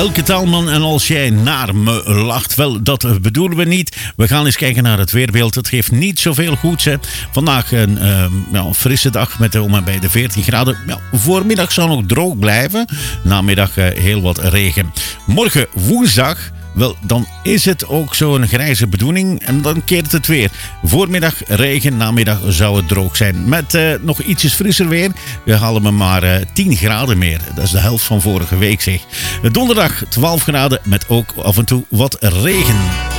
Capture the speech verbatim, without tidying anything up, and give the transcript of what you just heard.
Elke taalman en als jij naar me lacht, wel, dat bedoelen we niet. We gaan eens kijken naar het weerbeeld. Het geeft niet zoveel goeds. Hè. Vandaag een uh, ja, frisse dag met om en bij de veertien graden. Ja, voormiddag zal nog droog blijven. Namiddag uh, heel wat regen. Morgen woensdag, wel, dan is het ook zo'n grijze bedoeling en dan keert het weer. Voormiddag regen, namiddag zou het droog zijn. Met uh, nog ietsjes frisser weer. We halen we maar uh, tien graden meer. Dat is de helft van vorige week, zeg. Donderdag twaalf graden met ook af en toe wat regen.